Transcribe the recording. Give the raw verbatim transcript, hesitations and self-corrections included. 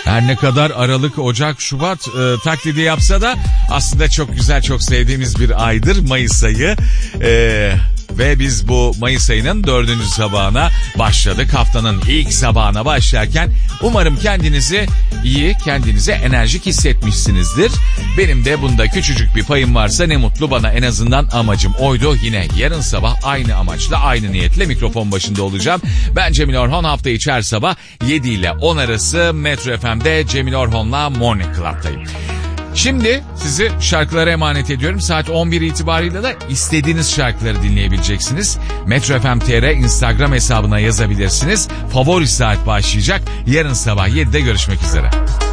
Her ne kadar Aralık, Ocak, Şubat e, taklidi yapsa da aslında çok güzel, çok sevdiğimiz bir aydır Mayıs ayı. E, ve biz bu Mayıs ayının dördüncü sabahına başladık. Haftanın ilk sabahına başlarken umarım kendinizi iyi, kendinize enerjik hissetmişsinizdir. Benim de bunda küçücük bir payım varsa ne mutlu bana, en azından amacım oydu. Yine yarın sabah aynı amaçla, aynı niyetle mikrofon başında olacağım. Ben Cemil Orhon, hafta içi her sabah yedi ile on arası Metro F M'de Cemil Orhon'la Morning Club'dayım. Şimdi sizi şarkılara emanet ediyorum. Saat on bir itibariyle de istediğiniz şarkıları dinleyebileceksiniz. Metro F M T R Instagram hesabına yazabilirsiniz. Favori saat başlayacak. Yarın sabah yedide görüşmek üzere.